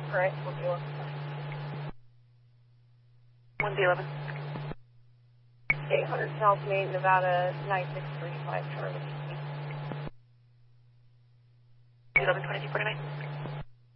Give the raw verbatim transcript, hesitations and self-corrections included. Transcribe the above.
Correct, we'll do it. one D eleven. eight hundred South Main, Nevada, nine six three five, Charlie. eleven twenty-two forty-nine.